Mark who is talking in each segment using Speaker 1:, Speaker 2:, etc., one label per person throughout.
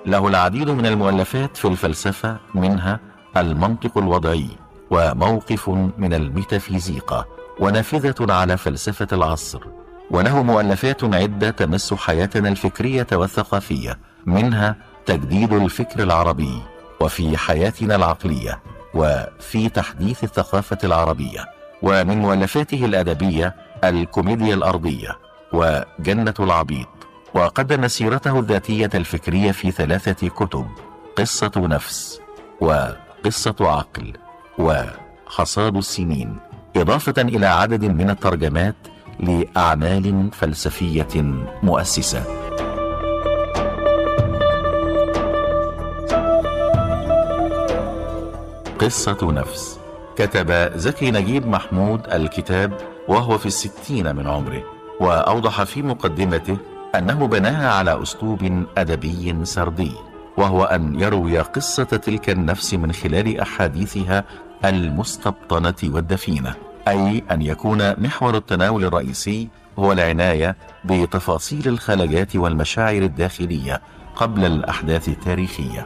Speaker 1: له العديد من المؤلفات في الفلسفة، منها المنطق الوضعي، وموقف من الميتافيزيقا، ونافذة على فلسفة العصر. وله مؤلفات عدة تمس حياتنا الفكرية والثقافية، منها تجديد الفكر العربي، وفي حياتنا العقلية، وفي تحديث الثقافة العربية. ومن مؤلفاته الأدبية الكوميديا الأرضية وجنة العبيط. وقدم سيرته الذاتية الفكرية في 3 كتب: قصة نفس، وقصة عقل، وحصاد السنين، إضافة إلى عدد من الترجمات لأعمال فلسفية مؤسسة. قصة نفس. كتب زكي نجيب محمود الكتاب وهو في 60 من عمره، وأوضح في مقدمته أنه بناها على أسلوب أدبي سردي، وهو أن يروي قصة تلك النفس من خلال أحاديثها المستبطنة والدفينة، أي أن يكون محور التناول الرئيسي هو العناية بتفاصيل الخلاجات والمشاعر الداخلية قبل الأحداث التاريخية.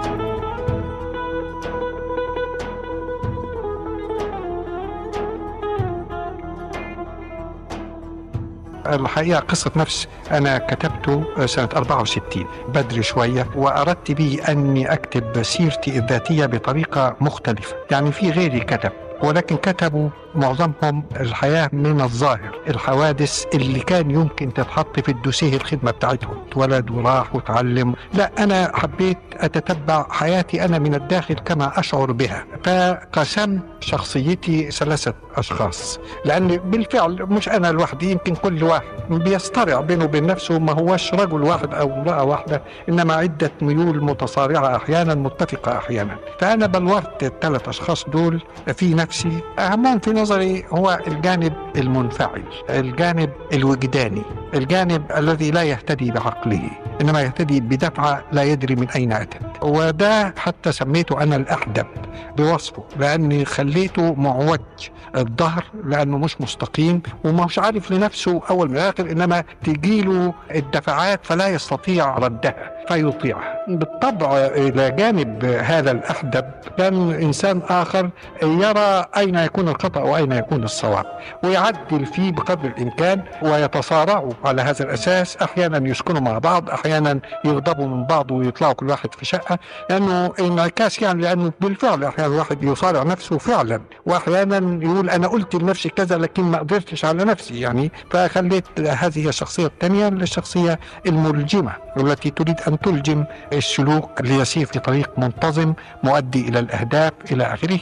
Speaker 2: الحقيقة قصة نفس أنا كتبته سنة 64 بدري شوية، وأردت به أني أكتب سيرتي الذاتية بطريقة مختلفة. يعني في غيري كتب، ولكن كتبوا معظمهم الحياة من الظاهر، الحوادث اللي كان يمكن تتحط في الدوسيه الخدمة بتاعتهم، اتولد وراح وتعلم. لا، أنا حبيت أتتبع حياتي أنا من الداخل كما أشعر بها، فقسمت شخصيتي 3 أشخاص، لأن بالفعل مش أنا لوحدي، يمكن كل واحد بيصطرع بينه وبين نفسه، ما هوش رجل واحد أو امرأة واحدة، إنما عدة ميول متصارعة أحيانا، متفقة أحيانا. فأنا بلورت ال3 أشخاص دول في نفسي. أهمهم في نظري هو الجانب المنفعل، الجانب الوجداني، الجانب الذي لا يهتدي بعقله إنما يهتدي بدفعة لا يدري من أين أتت. وده حتى سميته أنا الأحدب بوصفه، لأني خليته معوج الظهر، لأنه مش مستقيم ومش عارف لنفسه أول من آخر، إنما تجيله الدفعات فلا يستطيع ردها فيطيعها. بالطبع إلى جانب هذا الأحدب كان إنسان آخر يرى أين يكون الخطأ وأين يكون الصواب، ويعدل فيه بقدر الإمكان، ويتصارعوا على هذا الأساس. أحيانا يسكنوا مع بعض، أحيانا يغضبوا من بعض ويطلعوا كل واحد في شقة، لأنه انعكاس، يعني لأنه بالفعل أحيانا الواحد يصارع نفسه فعلا، وأحيانا يقول أنا قلت لنفسي كذا لكن ما قدرتش على نفسي يعني. فخليت هذه الشخصية الثانية للشخصية الملجمة التي تريد أن تلجم السلوك ليسير في طريق منتظم مؤدي إلى الأهداف إلى آخره.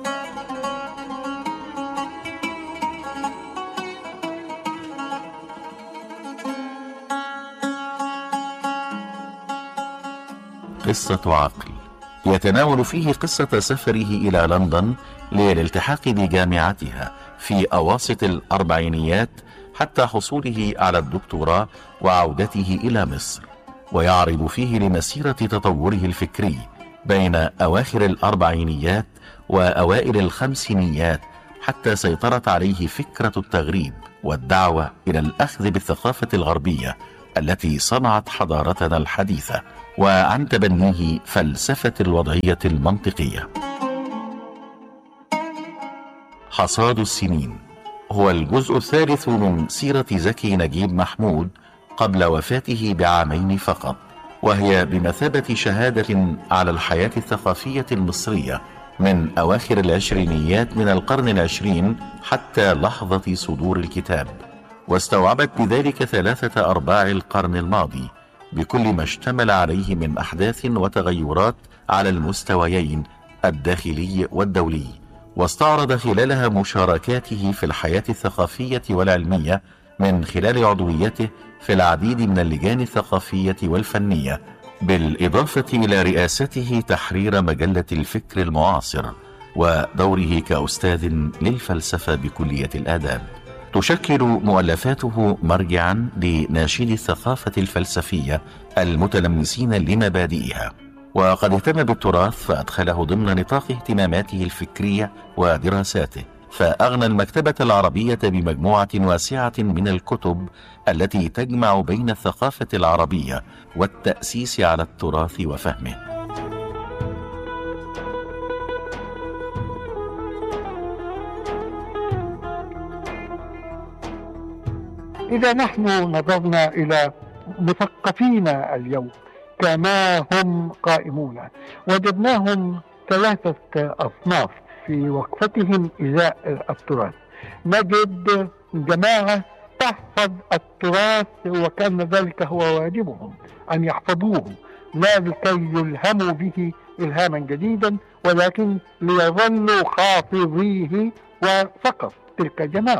Speaker 1: قصة عقل. يتناول فيه قصة سفره إلى لندن للالتحاق بجامعتها في أواسط الأربعينيات حتى حصوله على الدكتوراه وعودته إلى مصر، ويعرض فيه لمسيرة تطوره الفكري بين أواخر الأربعينيات وأوائل الخمسينيات، حتى سيطرت عليه فكرة التغريب والدعوة إلى الأخذ بالثقافة الغربية التي صنعت حضارتنا الحديثة، وعن تبنيه فلسفة الوضعية المنطقية. حصاد السنين هو الجزء الثالث من سيرة زكي نجيب محمود قبل وفاته ب2 فقط، وهي بمثابة شهادة على الحياة الثقافية المصرية من أواخر العشرينيات من القرن العشرين حتى لحظة صدور الكتاب، واستوعبت بذلك 3/4 القرن الماضي بكل ما اشتمل عليه من أحداث وتغيرات على المستويين الداخلي والدولي، واستعرض خلالها مشاركاته في الحياة الثقافية والعلمية من خلال عضويته في العديد من اللجان الثقافية والفنية، بالإضافة إلى رئاسته تحرير مجلة الفكر المعاصر ودوره كأستاذ للفلسفة بكلية الآداب. تشكل مؤلفاته مرجعا لناشدي الثقافة الفلسفية المتلمسين لمبادئها، وقد اهتم بالتراث فأدخله ضمن نطاق اهتماماته الفكرية ودراساته، فأغنى المكتبة العربية بمجموعة واسعة من الكتب التي تجمع بين الثقافة العربية والتأسيس على التراث وفهمه.
Speaker 2: إذا نحن نظرنا إلى مثقفين اليوم كما هم قائمون، وجدناهم ثلاثة أصناف في وقفتهم إزاء التراث. نجد جماعة تحفظ التراث وكان ذلك هو واجبهم أن يحفظوه، لا لكي يلهموا به إلهاما جديدا ولكن ليظلوا حافظيه وفقط. تلك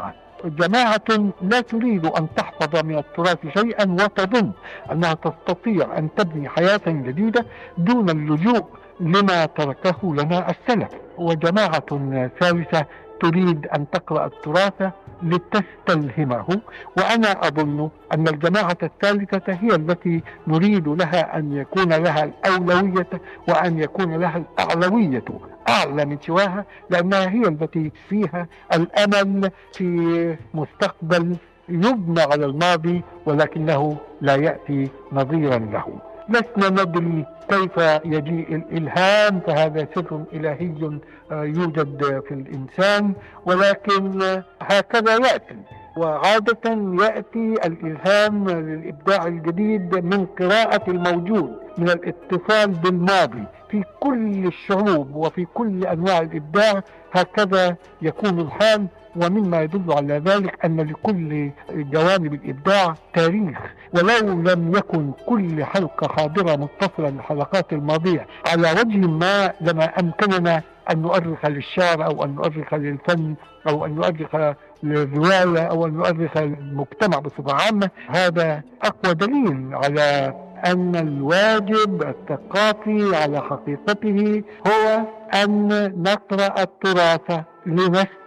Speaker 2: جماعة لا تريد أن تحفظ من التراث شيئا وتظن أنها تستطيع أن تبني حياة جديدة دون اللجوء لما تركه لنا السلف. وجماعة ثالثة تريد أن تقرأ التراث لتستلهمه، وأنا أظن أن الجماعة الثالثة هي التي نريد لها أن يكون لها الأولوية وأن يكون لها الأعلوية أعلى من سواها، لأنها هي التي فيها الأمل في مستقبل يبنى على الماضي ولكنه لا يأتي نظيرا له. لسنا ندري كيف يجيء الإلهام، فهذا سر إلهي يوجد في الإنسان، ولكن هكذا يأتي. وعادة يأتي الإلهام للإبداع الجديد من قراءة الموجود، من الاتصال بالماضي. في كل الشعوب وفي كل أنواع الإبداع هكذا يكون الحال، ومما يدل على ذلك أن لكل جوانب الإبداع تاريخ، ولو لم يكن كل حلقة حاضرة متصلة بالحلقات الماضية على وجه ما لما أمكننا أن نؤرخ للشعر أو أن نؤرخ للفن أو أن نؤرخ للرواية أو أن نؤرخ للمجتمع بصفة عامة. هذا أقوى دليل على أن الواجب الثقافي على حقيقته هو أن نقرأ التراث لنفسه